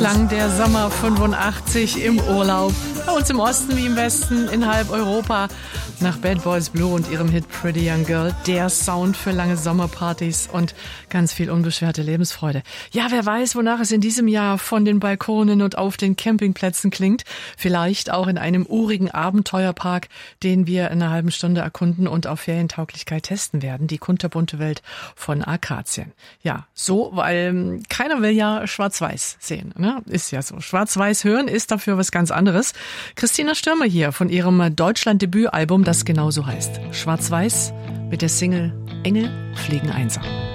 klang der Sommer 85 im Urlaub. Bei uns im Osten wie im Westen, in halb Europa. Nach Bad Boys Blue und ihrem Hit Pretty Young Girl, der Sound für lange Sommerpartys und ganz viel unbeschwerte Lebensfreude. Ja, wer weiß, wonach es in diesem Jahr von den Balkonen und auf den Campingplätzen klingt. Vielleicht auch in einem urigen Abenteuerpark, den wir in einer halben Stunde erkunden und auf Ferientauglichkeit testen werden. Die kunterbunte Welt von Akazien. Ja, so, weil keiner will ja Schwarz-Weiß sehen. Ne? Ist ja so. Schwarz-Weiß hören ist dafür was ganz anderes. Christina Stürmer hier von ihrem Deutschland-Debütalbum, das genauso heißt. Schwarz-Weiß mit der Single Engel fliegen einsam.